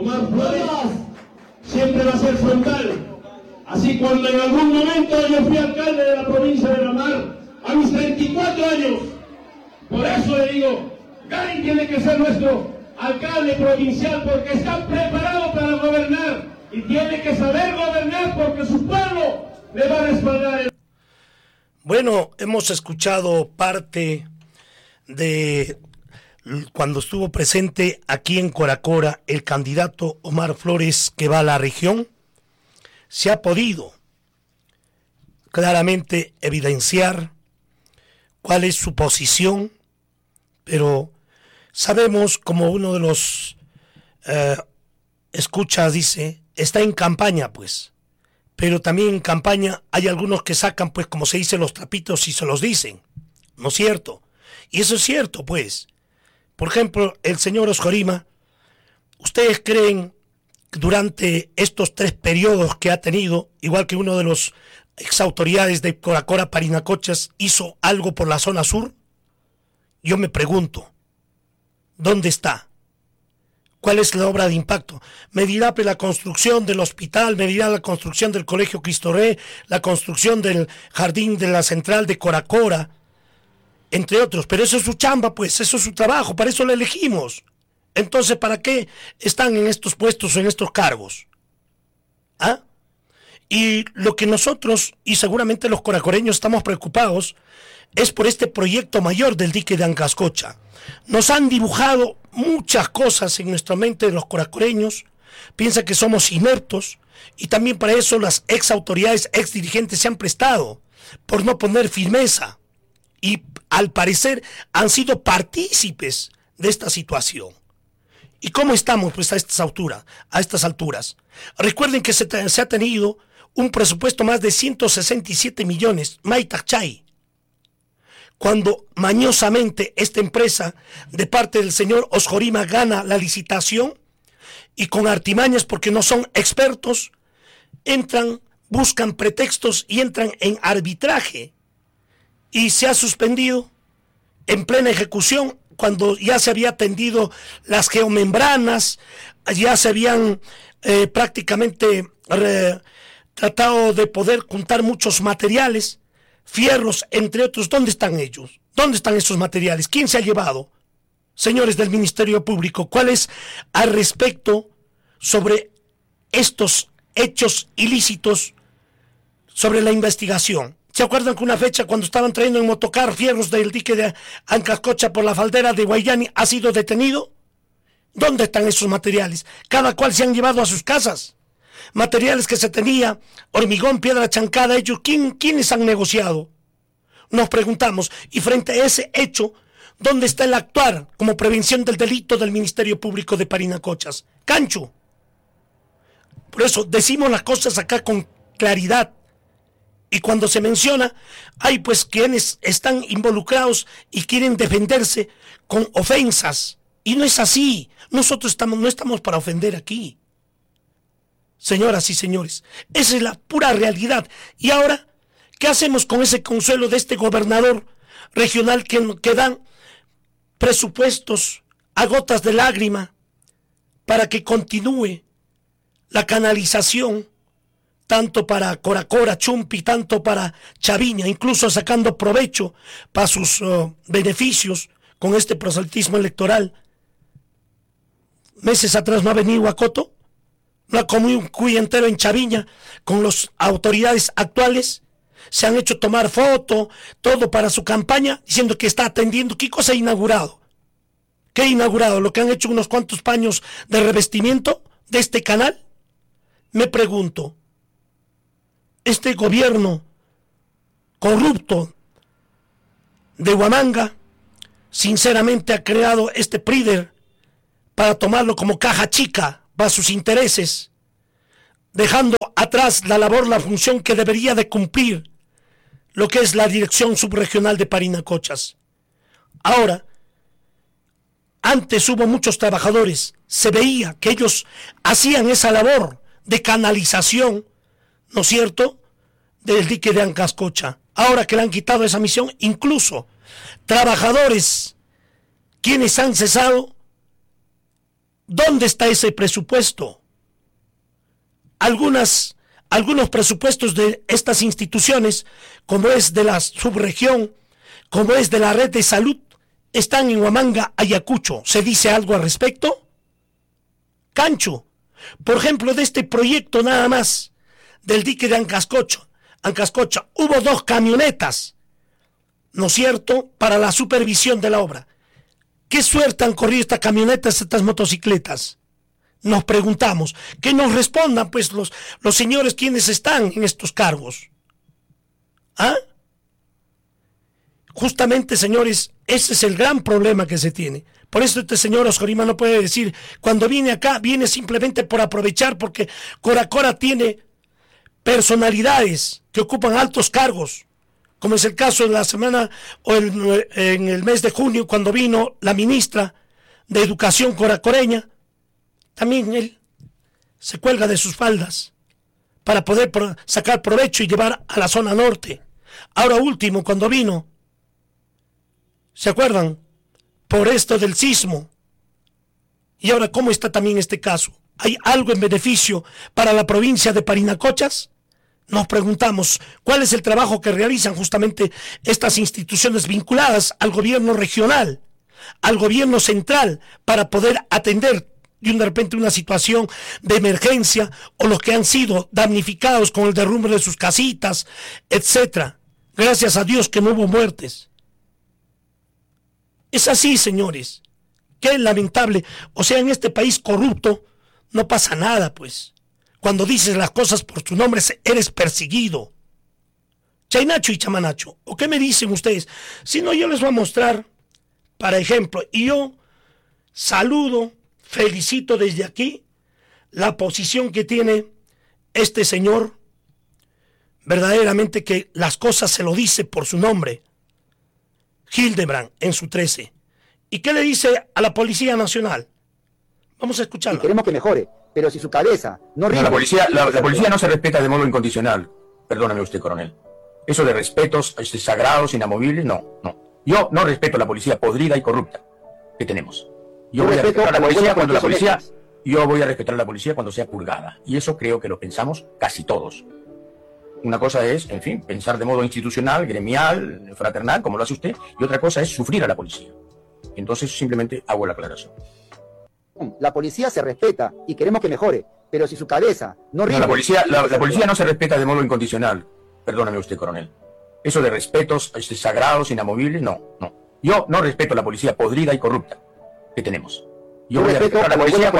Omar Flores siempre va a ser frontal. Así cuando en algún momento yo fui alcalde de la provincia de La Mar, a mis 34 años, por eso le digo, Garín tiene que ser nuestro alcalde provincial porque está preparado para gobernar y tiene que saber gobernar porque su pueblo le va a respaldar. Bueno, hemos escuchado parte de cuando estuvo presente aquí en Coracora el candidato Omar Flores que va a la región. Se ha podido claramente evidenciar cuál es su posición, pero sabemos, como uno de los escuchas dice, está en campaña pues, pero también en campaña hay algunos que sacan pues como se dice los trapitos y se los dicen, ¿no es cierto? Y eso es cierto pues. Por ejemplo, el señor Osjorima, ¿ustedes creen durante estos 3 periodos que ha tenido, igual que uno de los exautoridades de Coracora, Parinacochas, hizo algo por la zona sur? Yo me pregunto, ¿dónde está? ¿Cuál es la obra de impacto? Me dirá la construcción del hospital, me dirá la construcción del Colegio Cristo Rey, la construcción del jardín de la central de Coracora, entre otros, pero eso es su chamba, pues, eso es su trabajo, para eso le elegimos. Entonces, ¿para qué están en estos puestos o en estos cargos? ¿Ah? Y lo que nosotros, y seguramente los coracoreños estamos preocupados, es por este proyecto mayor del dique de Ancascocha. Nos han dibujado muchas cosas en nuestra mente de los coracoreños, piensan que somos ineptos, y también para eso las ex autoridades, ex dirigentes se han prestado, por no poner firmeza, y al parecer han sido partícipes de esta situación. ¿Y cómo estamos pues a estas alturas? Recuerden que se ha tenido un presupuesto más de 167 millones, Maitachay, cuando mañosamente esta empresa de parte del señor Osjorima gana la licitación y con artimañas porque no son expertos, entran, buscan pretextos y entran en arbitraje y se ha suspendido en plena ejecución cuando ya se había tendido las geomembranas, ya se habían prácticamente tratado de poder juntar muchos materiales, fierros, entre otros. ¿Dónde están ellos? ¿Dónde están esos materiales? ¿Quién se ha llevado? Señores del Ministerio Público, ¿cuál es al respecto sobre estos hechos ilícitos, sobre la investigación? ¿Se acuerdan que una fecha cuando estaban trayendo en motocar fierros del dique de Ancascocha por la faldera de Guayani ha sido detenido? ¿Dónde están esos materiales? Cada cual se han llevado a sus casas. Materiales que se tenía, hormigón, piedra chancada, ellos, ¿quiénes han negociado? Nos preguntamos, y frente a ese hecho, ¿dónde está el actuar como prevención del delito del Ministerio Público de Parinacochas? Cancho. Por eso decimos las cosas acá con claridad. Y cuando se menciona, hay pues quienes están involucrados y quieren defenderse con ofensas. Y no es así. Nosotros no estamos para ofender aquí. Señoras y señores, esa es la pura realidad. Y ahora, ¿qué hacemos con ese consuelo de este gobernador regional que dan presupuestos a gotas de lágrima para que continúe la canalización tanto para Coracora, Chumpi, tanto para Chaviña, incluso sacando provecho para sus beneficios con este proselitismo electoral? Meses atrás no ha venido a Coto, no ha comido un cuy entero en Chaviña con las autoridades actuales, se han hecho tomar foto, todo para su campaña, diciendo que está atendiendo. ¿Qué cosa ha inaugurado? ¿Qué ha inaugurado? ¿Lo que han hecho unos cuantos paños de revestimiento de este canal? Me pregunto, este gobierno corrupto de Huamanga sinceramente ha creado este PRIDER para tomarlo como caja chica para sus intereses, dejando atrás la labor, la función que debería de cumplir lo que es la Dirección Subregional de Parinacochas. Ahora, antes hubo muchos trabajadores, se veía que ellos hacían esa labor de canalización, ¿no es cierto?, del dique de Ancascocha. Ahora que le han quitado esa misión, incluso trabajadores quienes han cesado ¿Dónde está ese presupuesto? Algunos presupuestos de estas instituciones, como es de la subregión, como es de la red de salud, están en Huamanga, Ayacucho. ¿Se dice algo al respecto? Cancho, por ejemplo, de este proyecto nada más, del dique de Ancascocha, hubo 2 camionetas, ¿no es cierto?, para la supervisión de la obra. ¿Qué suerte han corrido estas camionetas, estas motocicletas? Nos preguntamos. Que nos respondan, pues, los señores quienes están en estos cargos. ¿Ah? Justamente, señores, ese es el gran problema que se tiene. Por eso este señor Oscorima no puede decir, cuando viene acá, viene simplemente por aprovechar, porque Coracora tiene personalidades que ocupan altos cargos, como es el caso de la semana o en el mes de junio, cuando vino la ministra de Educación coracoreña. También él se cuelga de sus faldas para poder sacar provecho y llevar a la zona norte. Ahora último, cuando vino, ¿se acuerdan? Por esto del sismo. Y ahora, ¿cómo está también este caso? ¿Hay algo en beneficio para la provincia de Parinacochas? Nos preguntamos, ¿cuál es el trabajo que realizan justamente estas instituciones vinculadas al gobierno regional, al gobierno central, para poder atender de repente una situación de emergencia, o los que han sido damnificados con el derrumbe de sus casitas, etcétera? Gracias a Dios que no hubo muertes. Es así, señores. Qué lamentable. O sea, en este país corrupto no pasa nada, pues. Cuando dices las cosas por tu nombre, eres perseguido. Chainacho y Chamanacho, ¿o qué me dicen ustedes? Si no, yo les voy a mostrar, para ejemplo, y yo saludo, felicito desde aquí la posición que tiene este señor, verdaderamente que las cosas se lo dice por su nombre, Hildebrand, en su 13. ¿Y qué le dice a la Policía Nacional? Vamos a escucharlo. Y queremos que mejore, pero si su cabeza no rinde... La policía no se respeta de modo incondicional. Perdóname usted, coronel. Eso de respetos sagrados, inamovibles, no. Yo no respeto a la policía podrida y corrupta que tenemos. Yo voy a respetar a la policía cuando la policía sea purgada. Y eso creo que lo pensamos casi todos. Una cosa es, en fin, pensar de modo institucional, gremial, fraternal, como lo hace usted, y otra cosa es sufrir a la policía. Entonces simplemente hago la aclaración. La policía se respeta y queremos que mejore, pero si su cabeza no rinde... La policía no se respeta de modo incondicional. Perdóname usted, coronel. Eso de respetos sagrados, inamovibles, no. Yo no respeto a la policía podrida y corrupta que tenemos. Yo voy a respetar a la policía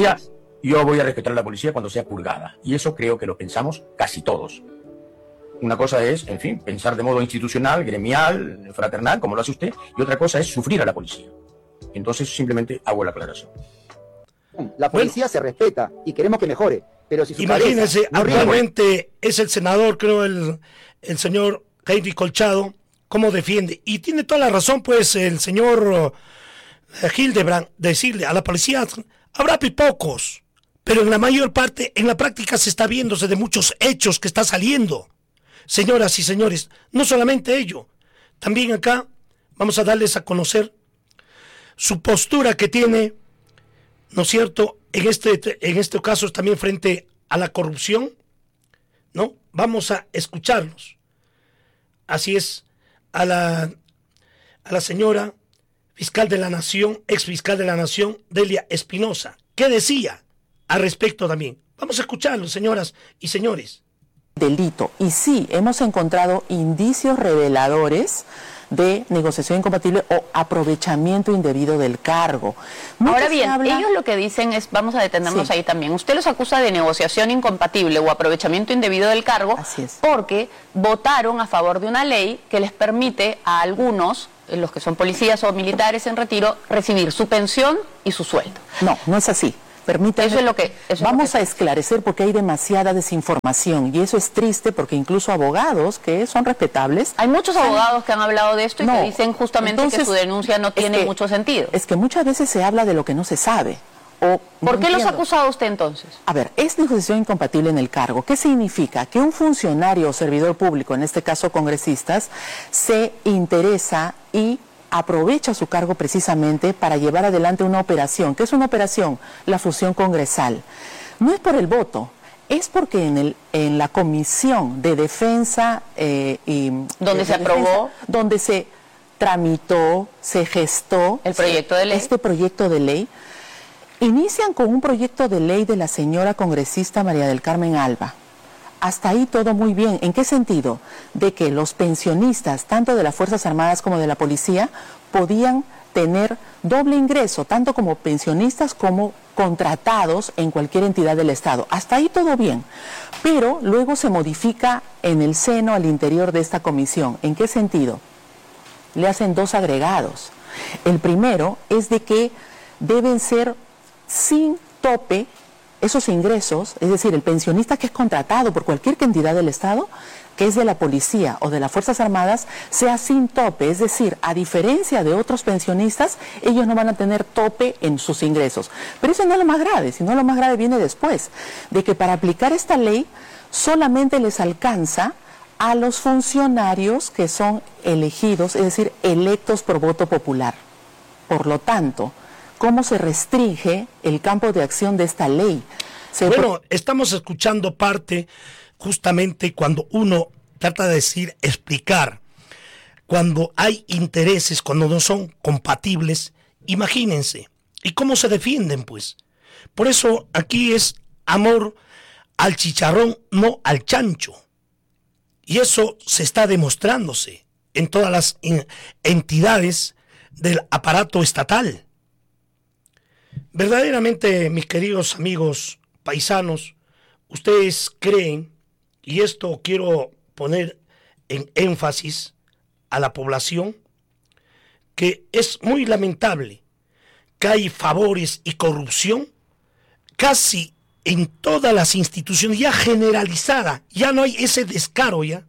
cuando sea purgada. Y eso creo que lo pensamos casi todos. Una cosa es, en fin, pensar de modo institucional, gremial, fraternal, como lo hace usted, y otra cosa es sufrir a la policía. Entonces simplemente hago la aclaración. La policía se respeta y queremos que mejore, pero si su imagínense, cabeza no actualmente es el senador, creo, el señor Henry Colchado, cómo defiende. Y tiene toda la razón, pues, el señor Hildebrand, decirle a la policía, habrá pocos, pero en la mayor parte, en la práctica se está viéndose de muchos hechos que está saliendo. Señoras y señores, no solamente ello, también acá vamos a darles a conocer su postura que tiene, ¿no es cierto?, en este caso también frente a la corrupción, ¿no? Vamos a escucharlos. Así es, a la señora fiscal de la Nación, ex fiscal de la Nación, Delia Espinosa. ¿Qué decía al respecto también? Vamos a escucharlo, señoras y señores. Delito. Y sí, hemos encontrado indicios reveladores de negociación incompatible o aprovechamiento indebido del cargo. Ahora bien, ellos lo que dicen es, vamos a detenernos ahí también, usted los acusa de negociación incompatible o aprovechamiento indebido del cargo porque votaron a favor de una ley que les permite a algunos, los que son policías o militares en retiro, recibir su pensión y su sueldo. No es así. Permítame, vamos a esclarecer porque hay demasiada desinformación y eso es triste porque incluso abogados que son respetables... Hay muchos abogados que han hablado de esto y que dicen justamente que su denuncia no tiene mucho sentido. Es que muchas veces se habla de lo que no se sabe. ¿Por qué los ha acusado usted entonces? A ver, es negociación incompatible en el cargo. ¿Qué significa? Que un funcionario o servidor público, en este caso congresistas, se interesa y aprovecha su cargo precisamente para llevar adelante una operación. ¿Qué es una operación? La fusión congresal. No es por el voto, es porque en la Comisión de Defensa donde se aprobó, donde se tramitó, se gestó el proyecto de ley. Este proyecto de ley, inician con un proyecto de ley de la señora congresista María del Carmen Alba. Hasta ahí todo muy bien. ¿En qué sentido? De que los pensionistas, tanto de las Fuerzas Armadas como de la Policía, podían tener doble ingreso, tanto como pensionistas como contratados en cualquier entidad del Estado. Hasta ahí todo bien. Pero luego se modifica en el seno, al interior de esta comisión. ¿En qué sentido? Le hacen 2 agregados. El primero es de que deben ser sin tope esos ingresos, es decir, el pensionista que es contratado por cualquier entidad del Estado, que es de la Policía o de las Fuerzas Armadas, sea sin tope, es decir, a diferencia de otros pensionistas, ellos no van a tener tope en sus ingresos. Pero eso no es lo más grave, sino lo más grave viene después, de que para aplicar esta ley solamente les alcanza a los funcionarios que son elegidos, es decir, electos por voto popular. Por lo tanto, ¿cómo se restringe el campo de acción de esta ley? Bueno, estamos escuchando parte justamente cuando uno trata de explicar, cuando hay intereses, cuando no son compatibles, imagínense. ¿Y cómo se defienden, pues? Por eso aquí es amor al chicharrón, no al chancho. Y eso se está demostrándose en todas las entidades del aparato estatal. Verdaderamente, mis queridos amigos paisanos, ustedes creen, y esto quiero poner en énfasis a la población, que es muy lamentable que hay favores y corrupción casi en todas las instituciones, ya generalizada, ya no hay ese descaro ya.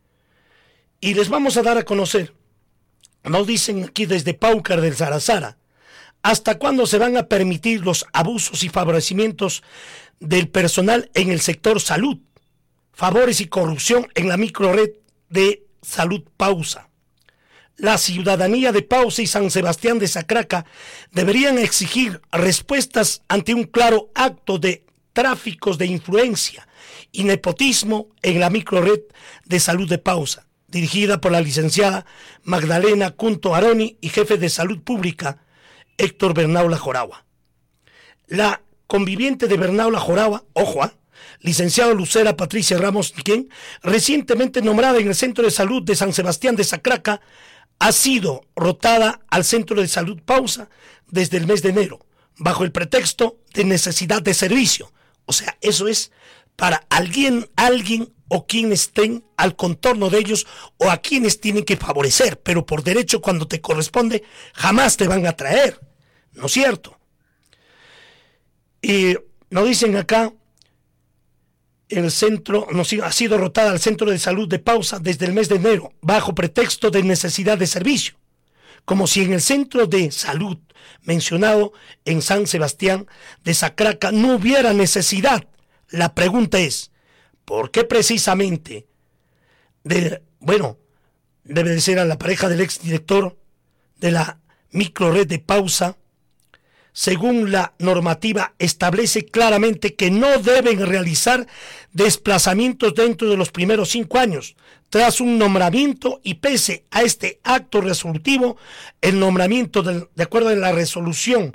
Y les vamos a dar a conocer, nos dicen aquí desde Paucar del Sarasara, ¿hasta cuándo se van a permitir los abusos y favorecimientos del personal en el sector salud? Favores y corrupción en la microred de Salud Pausa. La ciudadanía de Pausa y San Sebastián de Sacraca deberían exigir respuestas ante un claro acto de tráficos de influencia y nepotismo en la microred de salud de Pausa, dirigida por la licenciada Magdalena Cunto Aroni y jefe de salud pública Héctor Bernaula Joragua. La conviviente de Bernaula Joragua, ojo, licenciado Lucera Patricia Ramos Niquén, recientemente nombrada en el Centro de Salud de San Sebastián de Sacraca, ha sido rotada al Centro de Salud Pausa desde el mes de enero, bajo el pretexto de necesidad de servicio. O sea, eso es para alguien o quienes estén al contorno de ellos o a quienes tienen que favorecer, pero por derecho cuando te corresponde jamás te van a traer, ¿no es cierto? Y nos dicen acá, el centro ha sido rotada al Centro de Salud de Pausa desde el mes de enero, bajo pretexto de necesidad de servicio, como si en el centro de salud mencionado en San Sebastián de Sacraca no hubiera necesidad. La pregunta es, ¿por qué precisamente debe de ser a la pareja del exdirector de la microred de Pausa? Según la normativa, establece claramente que no deben realizar desplazamientos dentro de los primeros 5 años, tras un nombramiento, y pese a este acto resolutivo, el nombramiento de acuerdo a la resolución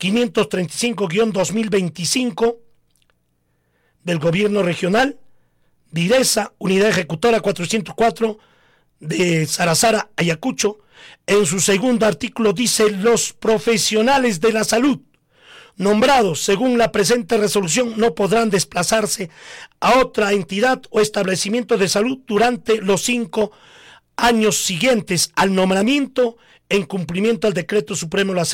535-2025 del gobierno regional, Direza, Unidad Ejecutora 404 de Sarasara, Ayacucho, en su segundo artículo dice: los profesionales de la salud nombrados según la presente resolución no podrán desplazarse a otra entidad o establecimiento de salud durante los 5 años siguientes al nombramiento, en cumplimiento al Decreto Supremo la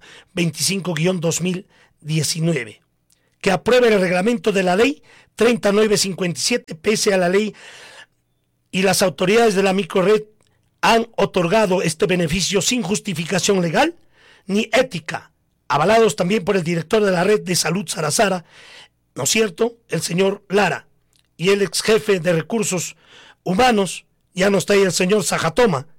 025-2019, que apruebe el reglamento de la Ley 3957, pese a la ley y las autoridades de la microred han otorgado este beneficio sin justificación legal ni ética, avalados también por el director de la Red de Salud Sarasara, ¿no es cierto?, el señor Lara, y el ex jefe de Recursos Humanos, ya no está ahí el señor Sajatoma,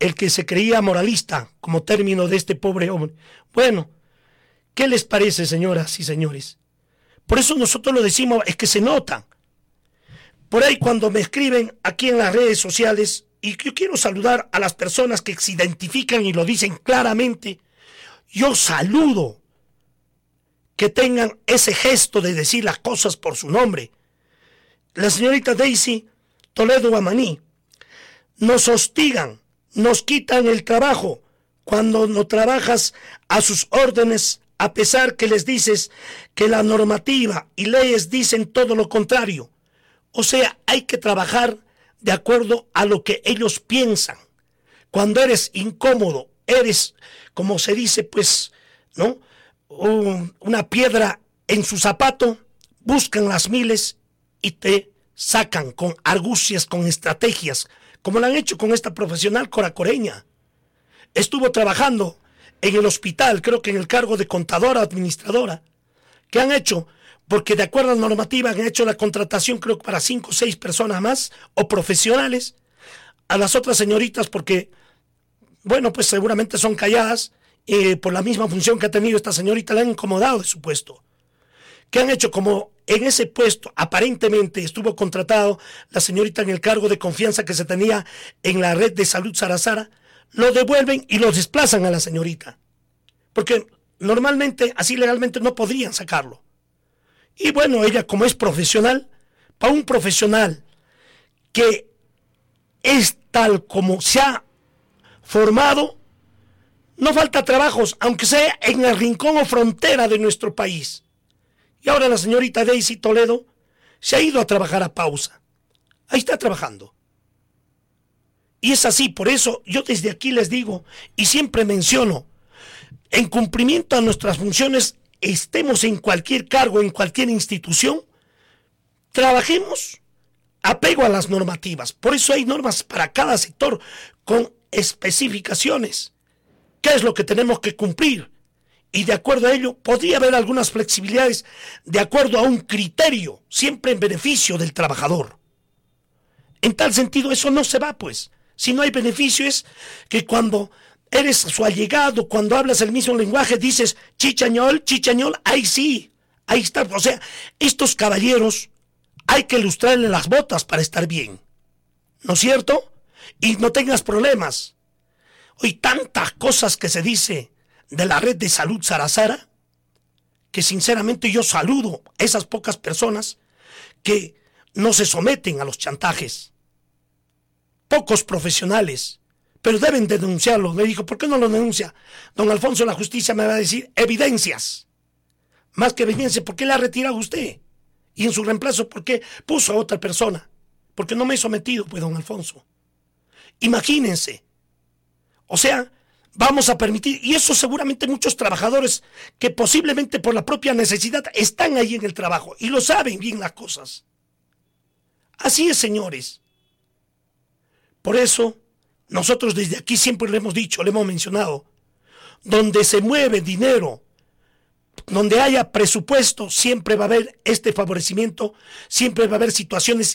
el que se creía moralista como término de este pobre hombre. Bueno, ¿qué les parece, señoras y señores? Por eso nosotros lo decimos, es que se nota. Por ahí cuando me escriben aquí en las redes sociales, y yo quiero saludar a las personas que se identifican y lo dicen claramente, yo saludo que tengan ese gesto de decir las cosas por su nombre. La señorita Daisy Toledo Guamaní, nos hostigan, nos quitan el trabajo cuando no trabajas a sus órdenes, a pesar que les dices que la normativa y leyes dicen todo lo contrario. O sea, hay que trabajar de acuerdo a lo que ellos piensan. Cuando eres incómodo, eres, como se dice, pues, ¿no?, una piedra en su zapato, buscan las miles y te sacan con argucias, con estrategias, como lo han hecho con esta profesional coracoreña. Estuvo trabajando en el hospital, creo que en el cargo de contadora, administradora. ¿Qué han hecho? Porque de acuerdo a la normativa han hecho la contratación, creo que para 5 o 6 personas más, o profesionales. A las otras señoritas, porque, bueno, pues seguramente son calladas, por la misma función que ha tenido esta señorita, la han incomodado de su puesto. ¿Qué han hecho? Como en ese puesto aparentemente estuvo contratado la señorita en el cargo de confianza que se tenía en la red de salud Sarasara, lo devuelven y lo desplazan a la señorita. Porque normalmente, así legalmente, no podrían sacarlo. Y bueno, ella, como es profesional, para un profesional que es tal como se ha formado, no falta trabajos, aunque sea en el rincón o frontera de nuestro país. Y ahora la señorita Daisy Toledo se ha ido a trabajar a pausa. Ahí está trabajando. Y es así, por eso yo desde aquí les digo, y siempre menciono, en cumplimiento a nuestras funciones, estemos en cualquier cargo, en cualquier institución, trabajemos apego a las normativas. Por eso hay normas para cada sector con especificaciones. ¿Qué es lo que tenemos que cumplir? Y de acuerdo a ello, podría haber algunas flexibilidades de acuerdo a un criterio, siempre en beneficio del trabajador. En tal sentido, eso no se va, pues. Si no hay beneficio, es que cuando eres su allegado, cuando hablas el mismo lenguaje, dices chichañol, ahí sí, ahí está. O sea, estos caballeros hay que lustrarle las botas para estar bien, ¿no es cierto? Y no tengas problemas. Hoy tantas cosas que se dice de la red de salud Sarasara, que sinceramente yo saludo a esas pocas personas que no se someten a los chantajes. Pocos profesionales, pero deben denunciarlo. Me dijo, ¿por qué no lo denuncia? Don Alfonso, la justicia me va a decir evidencias. Más que evidencias, ¿por qué la ha retirado usted? Y en su reemplazo, ¿por qué puso a otra persona? Porque no me he sometido, pues, don Alfonso. Imagínense. O sea, vamos a permitir, y eso seguramente muchos trabajadores que posiblemente por la propia necesidad están ahí en el trabajo y lo saben bien las cosas. Así es, señores. Por eso, nosotros desde aquí siempre le hemos dicho, le hemos mencionado, donde se mueve dinero, donde haya presupuesto, siempre va a haber este favorecimiento, siempre va a haber situaciones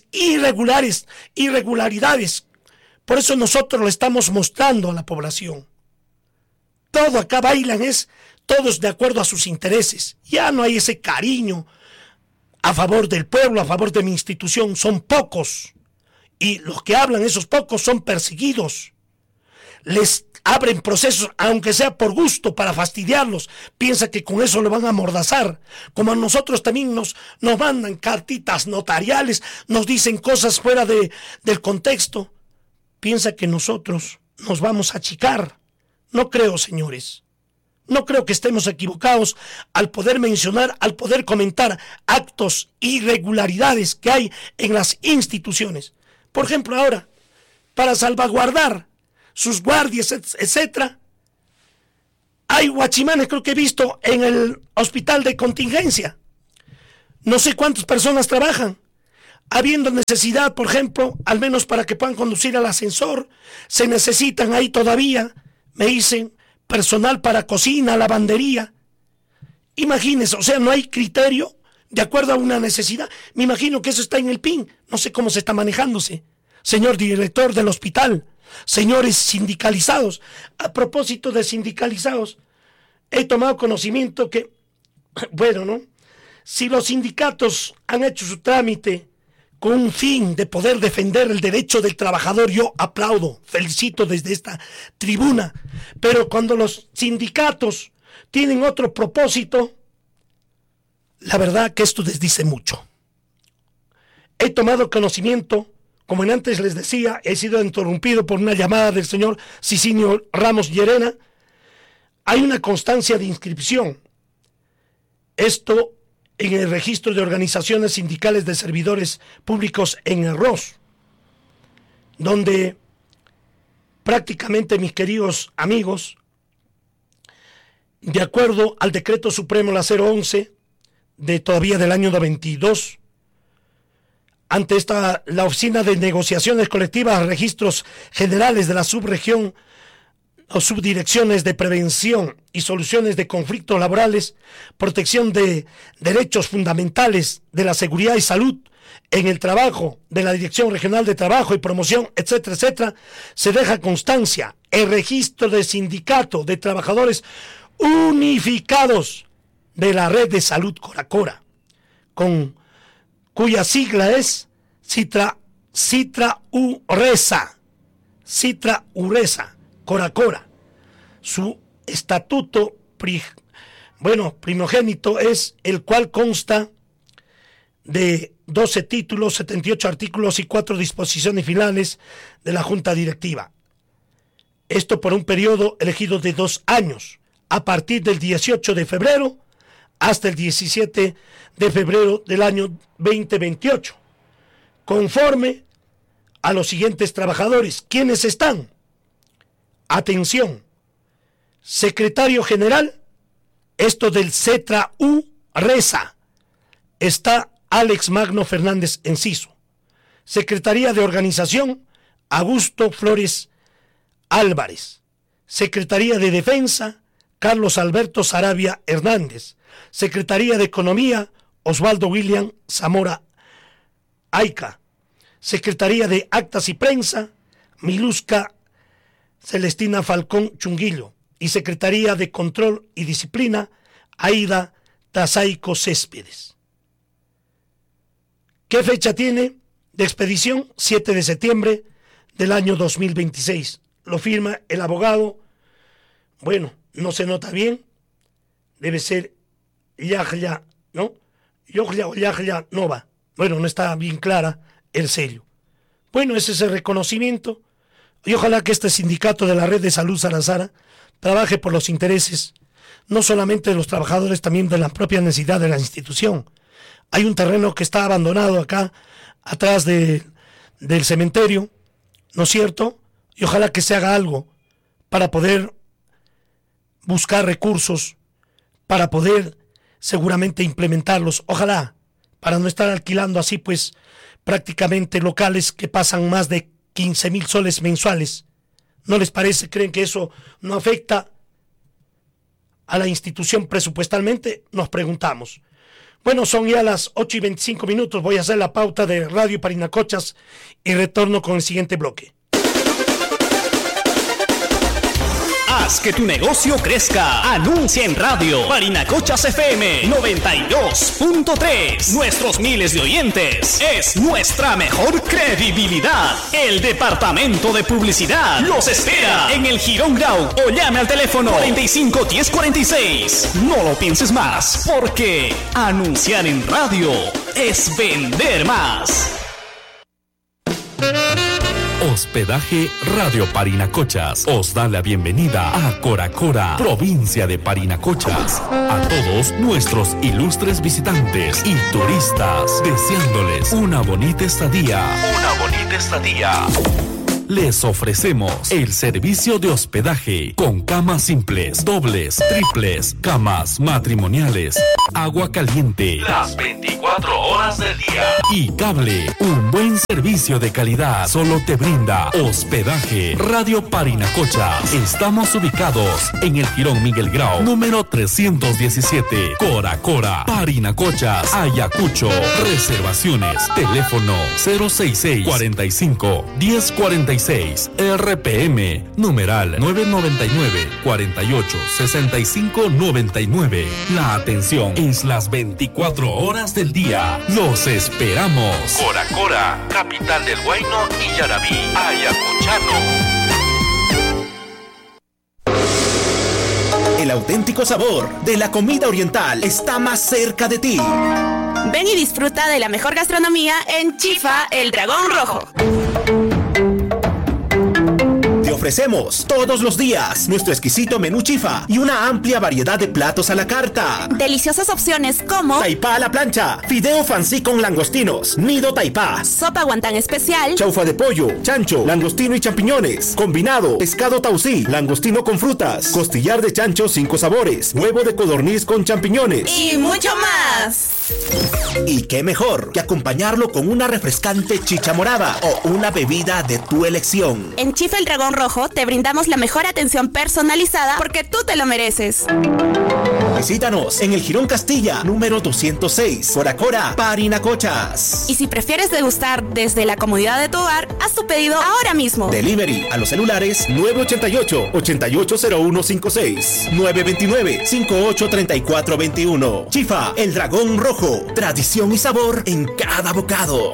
irregularidades. Por eso nosotros lo estamos mostrando a la población. Todo acá bailan, todos de acuerdo a sus intereses. Ya no hay ese cariño a favor del pueblo, a favor de mi institución. Son pocos. Y los que hablan, esos pocos, son perseguidos. Les abren procesos, aunque sea por gusto, para fastidiarlos. Piensa que con eso lo van a amordazar. Como a nosotros también nos mandan cartitas notariales, nos dicen cosas fuera del contexto. Piensa que nosotros nos vamos a achicar. No creo, señores. No creo que estemos equivocados al poder mencionar, al poder comentar actos, irregularidades que hay en las instituciones. Por ejemplo, ahora, para salvaguardar sus guardias, etcétera, hay guachimanes, creo que he visto, en el hospital de contingencia. No sé cuántas personas trabajan. Habiendo necesidad, por ejemplo, al menos para que puedan conducir al ascensor, se necesitan ahí todavía, me dicen, personal para cocina, lavandería. Imagínense, o sea, no hay criterio de acuerdo a una necesidad. Me imagino que eso está en el PIN, no sé cómo se está manejándose. Señor director del hospital, señores sindicalizados. A propósito de sindicalizados, he tomado conocimiento que, bueno, ¿no? Si los sindicatos han hecho su trámite con un fin de poder defender el derecho del trabajador, yo aplaudo, felicito desde esta tribuna. Pero cuando los sindicatos tienen otro propósito, la verdad que esto les dice mucho. He tomado conocimiento, como antes les decía, he sido interrumpido por una llamada del señor Cicinio Ramos Llerena. Hay una constancia de inscripción. Esto en el registro de organizaciones sindicales de servidores públicos en el ROS, donde prácticamente, mis queridos amigos, de acuerdo al decreto supremo la 011 de todavía del año 92, ante la Oficina de Negociaciones Colectivas, Registros Generales de la Subregión o Subdirecciones de Prevención y Soluciones de Conflictos Laborales, Protección de Derechos Fundamentales de la Seguridad y Salud en el Trabajo de la Dirección Regional de Trabajo y Promoción, etcétera, etcétera, se deja constancia el registro de sindicato de trabajadores unificados de la red de salud Coracora, cuya sigla es Citra Uresa Coracora. Su estatuto primogénito es el cual consta de 12 títulos, 78 artículos y 4 disposiciones finales de la Junta Directiva. Esto por un periodo elegido de 2 años, a partir del 18 de febrero hasta el 17 de febrero del año 2028, conforme a los siguientes trabajadores. ¿Quiénes están? Atención, secretario general, esto del Cetra Reza, está Alex Magno Fernández Enciso. Secretaría de Organización, Augusto Flores Álvarez. Secretaría de Defensa, Carlos Alberto Sarabia Hernández. Secretaría de Economía, Osvaldo William Zamora Aica. Secretaría de Actas y Prensa, Miluska Celestina Falcón Chunguillo. Y Secretaría de Control y Disciplina, Aida Tazaico Céspedes. ¿Qué fecha tiene de expedición? 7 de septiembre del año 2026. Lo firma el abogado, bueno, no se nota bien, debe ser Yahya, ¿no? Yahya Nova. Bueno, no está bien clara el sello. Bueno, ese es el reconocimiento. Y ojalá que este sindicato de la Red de Salud Sarasara trabaje por los intereses, no solamente de los trabajadores, también de la propia necesidad de la institución. Hay un terreno que está abandonado acá, atrás del cementerio, ¿no es cierto? Y ojalá que se haga algo para poder buscar recursos, para poder seguramente implementarlos. Ojalá, para no estar alquilando así pues prácticamente locales que pasan más de 15,000 soles mensuales. ¿No les parece? ¿Creen que eso no afecta a la institución presupuestalmente? Nos preguntamos. Bueno, son ya las 8:25. Voy a hacer la pauta de Radio Parinacochas y retorno con el siguiente bloque. Haz que tu negocio crezca. Anuncia en radio. Parinacochas FM 92.3. Nuestros miles de oyentes es nuestra mejor credibilidad. El departamento de publicidad los espera en el Girón Grau o llame al teléfono 45 10 46. No lo pienses más, porque anunciar en radio es vender más. Hospedaje Radio Parinacochas os da la bienvenida a Coracora, provincia de Parinacochas. A todos nuestros ilustres visitantes y turistas, deseándoles una bonita estadía. Les ofrecemos el servicio de hospedaje con camas simples, dobles, triples, camas matrimoniales, agua caliente las 24 horas del día y cable. Un buen servicio de calidad solo te brinda Hospedaje Radio Parinacochas. Estamos ubicados en el Jirón Miguel Grau, número 317, Coracora, Parinacochas, Ayacucho. Reservaciones, teléfono 066 45 10 45. 996 RPM, numeral 999-486599. La atención es las 24 horas del día. Los esperamos. Coracora, capital del Huayno y Yarabí, Ayacuchano. El auténtico sabor de la comida oriental está más cerca de ti. Ven y disfruta de la mejor gastronomía en Chifa, el Dragón Rojo. Te ofrecemos todos los días nuestro exquisito menú Chifa y una amplia variedad de platos a la carta. Deliciosas opciones como taipá a la plancha, fideo fancy con langostinos, nido taipá, sopa guantán especial, chaufa de pollo, chancho, langostino y champiñones, combinado, pescado tausí, langostino con frutas, costillar de chancho 5 sabores, huevo de codorniz con champiñones y mucho más. Y qué mejor que acompañarlo con una refrescante chicha morada o una bebida de tu elección. En Chifa el Dragón Rojo te brindamos la mejor atención personalizada porque tú te lo mereces. Visítanos en el Jirón Castilla, número 206, Coracora, Parinacochas. Y si prefieres degustar desde la comodidad de tu hogar, haz tu pedido ahora mismo. Delivery a los celulares 988-880156, 929-583421. Chifa, el Dragón Rojo, tradición y sabor en cada bocado.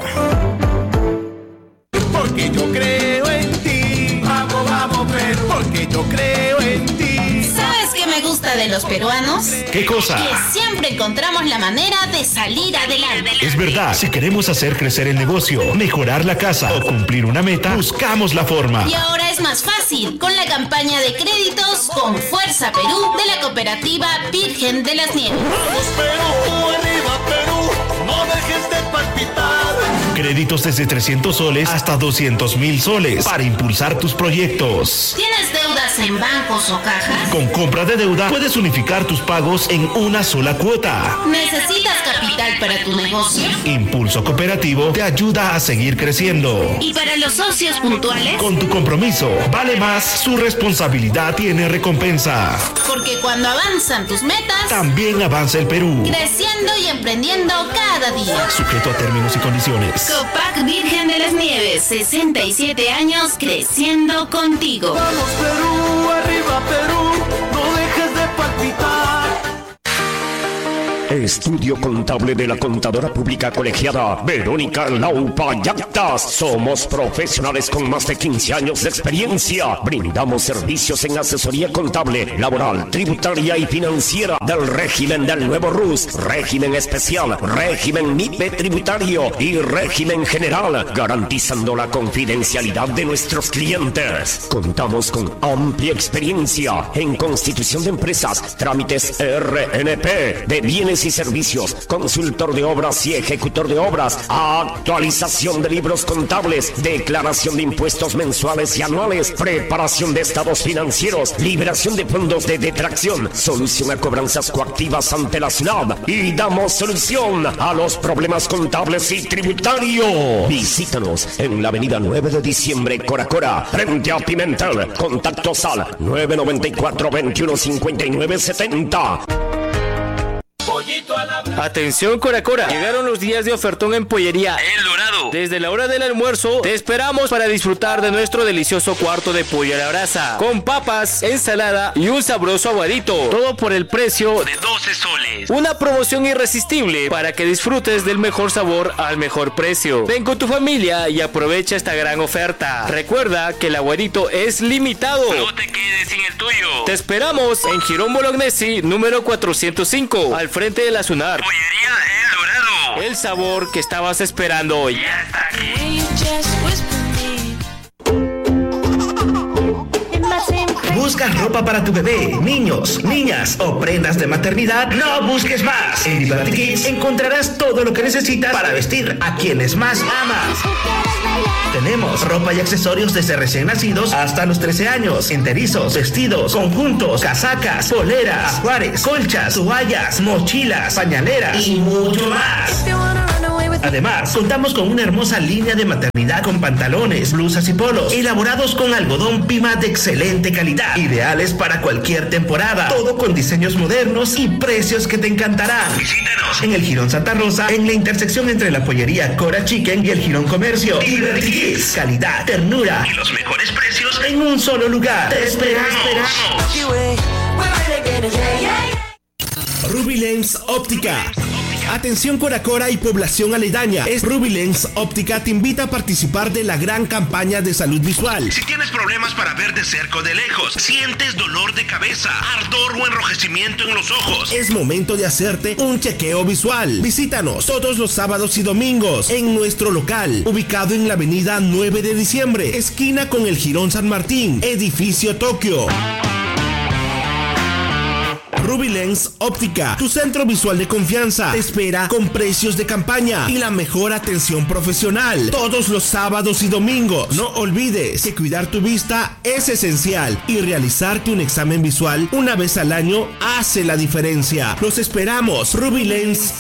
Porque yo creo en ti. Vamos, vamos, Perú. Porque yo creo en ti. ¿Sabes qué me gusta de los peruanos? ¿Qué cosa? Que siempre encontramos la manera de salir adelante. Es verdad, si queremos hacer crecer el negocio, mejorar la casa o cumplir una meta, buscamos la forma. Y ahora es más fácil con la campaña de créditos con Fuerza Perú de la cooperativa Virgen de las Nieves. Vamos, Perú, arriba, Perú. No dejes de palpitar. Créditos desde 300 soles hasta 200,000 soles para impulsar tus proyectos. ¿Tienes deudas en bancos o cajas? Con compra de deuda puedes unificar tus pagos en una sola cuota. ¿Necesitas capital para tu negocio? Impulso Cooperativo te ayuda a seguir creciendo. ¿Y para los socios puntuales? Con tu compromiso vale más, su responsabilidad tiene recompensa. Porque cuando avanzan tus metas, también avanza el Perú. Creciendo y emprendiendo cada día. Sujeto a términos y condiciones. Copac Virgen de las Nieves, 67 años creciendo contigo. Vamos, Perú, arriba, Perú, no dejes de palpitar. Estudio Contable de la Contadora Pública Colegiada Verónica Laupa Yactas. Somos profesionales con más de 15 años de experiencia. Brindamos servicios en asesoría contable, laboral, tributaria y financiera del régimen del nuevo RUS, régimen especial, régimen MIPE tributario y régimen general, garantizando la confidencialidad de nuestros clientes. Contamos con amplia experiencia en constitución de empresas, trámites RNP, de bienes y servicios, consultor de obras y ejecutor de obras, actualización de libros contables, declaración de impuestos mensuales y anuales, preparación de estados financieros, liberación de fondos de detracción, solución a cobranzas coactivas ante la SUNAT y damos solución a los problemas contables y tributarios. Visítanos en la avenida 9 de diciembre, Coracora, frente a Pimentel. Contactos al 994-2159-70. Atención Coracora, llegaron los días de ofertón en Pollería El Dorado. Desde la hora del almuerzo te esperamos para disfrutar de nuestro delicioso cuarto de pollo a la brasa, con papas, ensalada y un sabroso aguadito, todo por el precio de 12 soles. Una promoción irresistible para que disfrutes del mejor sabor al mejor precio. Ven con tu familia y aprovecha esta gran oferta. Recuerda que el aguadito es limitado. No te quedes sin el tuyo. Te esperamos en Jirón Bolognesi, número 405, al frente de la SUNAR. Pollería El Dorado. El sabor que estabas esperando hoy. Ya está aquí. ¿Buscas ropa para tu bebé, niños, niñas o prendas de maternidad? No busques más. En Liberty Kids encontrarás todo lo que necesitas para vestir a quienes más amas. Tenemos ropa y accesorios desde recién nacidos hasta los 13 años, enterizos, vestidos, conjuntos, casacas, poleras, ajuares, colchas, toallas, mochilas, pañaleras y mucho más. Además, contamos con una hermosa línea de maternidad con pantalones, blusas y polos, elaborados con algodón Pima de excelente calidad, ideales para cualquier temporada, todo con diseños modernos y precios que te encantarán. Visítanos en el Jirón Santa Rosa, en la intersección entre la pollería Cora Chicken y el Jirón Comercio. Liberty Kids, calidad, ternura y los mejores precios en un solo lugar. Te esperamos. Ruby Lens Óptica. Atención Coracora y población aledaña. Ruby Lens Óptica te invita a participar de la gran campaña de salud visual. Si tienes problemas para ver de cerca o de lejos, sientes dolor de cabeza, ardor o enrojecimiento en los ojos, es momento de hacerte un chequeo visual. Visítanos todos los sábados y domingos en nuestro local, ubicado en la avenida 9 de diciembre, esquina con el Jirón San Martín, edificio Tokio. Ruby Lens Óptica, tu centro visual de confianza, te espera con precios de campaña y la mejor atención profesional todos los sábados y domingos. No olvides que cuidar tu vista es esencial y realizarte un examen visual una vez al año hace la diferencia. Los esperamos. Ruby Lens